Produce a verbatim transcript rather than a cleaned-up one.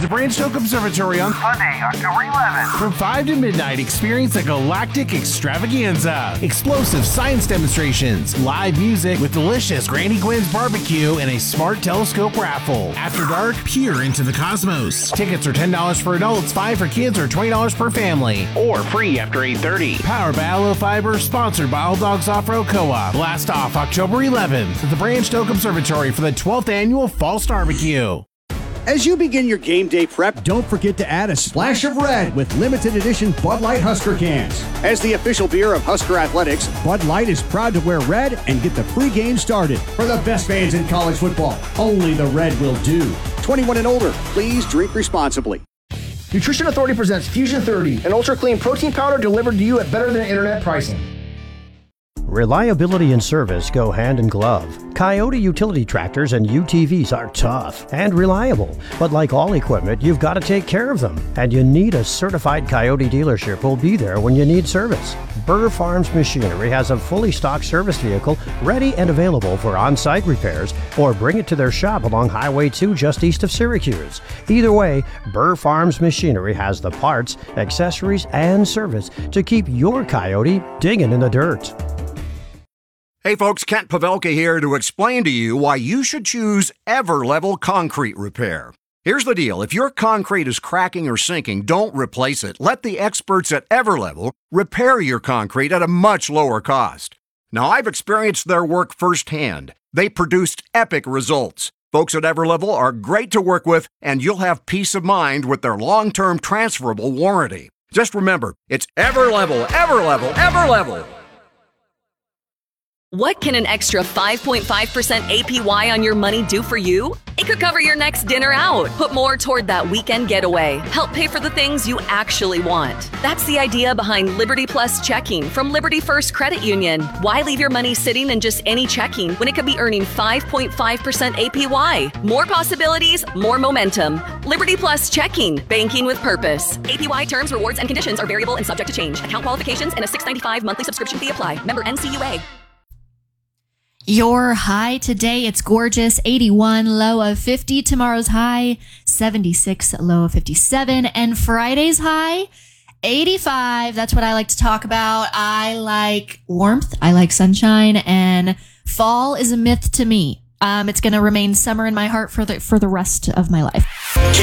the Branch Oak Observatory on Sunday, October eleventh. From five to midnight, experience a galactic extravaganza. Explosive science demonstrations, live music with delicious Granny Gwen's barbecue, and a smart telescope raffle. After dark, peer into the cosmos. Tickets are ten dollars for adults, five dollars for kids, or twenty dollars per family. Or free after eight thirty. Powered by Allo Fiber, sponsored by All Dogs Off-Road Co-op. Blast off October eleventh at the Branch Oak Observatory for the twelfth Annual Fall Barbecue. As you begin your game day prep, don't forget to add a splash of red with limited edition Bud Light Husker cans. As the official beer of Husker Athletics, Bud Light is proud to wear red and get the pregame started. For the best fans in college football, only the red will do. twenty-one and older, please drink responsibly. Nutrition Authority presents Fusion thirty, an ultra-clean protein powder delivered to you at better than internet pricing. Reliability and service go hand in glove. Coyote utility tractors and U T Vs are tough and reliable, but like all equipment, you've got to take care of them, and you need a certified Coyote dealership who'll be there when you need service. Burr Farms Machinery has a fully stocked service vehicle ready and available for on-site repairs, or bring it to their shop along Highway two just east of Syracuse. Either way, Burr Farms Machinery has the parts, accessories, and service to keep your Coyote digging in the dirt. Hey folks, Kent Pavelka here to explain to you why you should choose Everlevel Concrete Repair. Here's the deal. If your concrete is cracking or sinking, don't replace it. Let the experts at Everlevel repair your concrete at a much lower cost. Now, I've experienced their work firsthand. They produced epic results. Folks at Everlevel are great to work with, and you'll have peace of mind with their long-term transferable warranty. Just remember, it's Everlevel, Everlevel, Everlevel. What can an extra five point five percent A P Y on your money do for you? It could cover your next dinner out, put more toward that weekend getaway, help pay for the things you actually want. That's the idea behind Liberty Plus Checking from Liberty First Credit Union. Why leave your money sitting in just any checking when it could be earning five point five percent A P Y? More possibilities, more momentum. Liberty Plus Checking, banking with purpose. A P Y terms, rewards, and conditions are variable and subject to change. Account qualifications and a six dollars and ninety-five cents monthly subscription fee apply. Member N C U A. Your high today, it's gorgeous, eighty-one, low of fifty. Tomorrow's high, seventy-six, low of fifty-seven. And Friday's high, eighty-five. That's what I like to talk about. I like warmth. I like sunshine. And fall is a myth to me. Um, it's going to remain summer in my heart for the for the rest of my life.